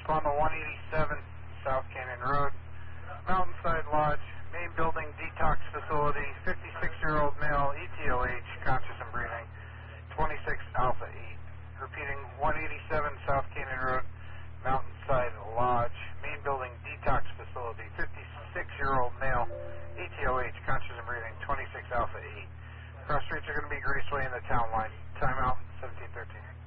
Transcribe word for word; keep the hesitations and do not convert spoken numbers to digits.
respond to one eighty-seven South Canyon Road, Mountainside Lodge, main building detox facility, fifty-six-year-old male, E T O H, conscious and breathing, twenty-six Alpha eight. Repeating, one eighty-seven South Canyon Road, Mountainside Lodge, main building detox facility, fifty-six-year-old male, E T O H, conscious and breathing, twenty-six Alpha eight. Cross streets are going to be Graceway in the town line. Timeout, seventeen thirteen.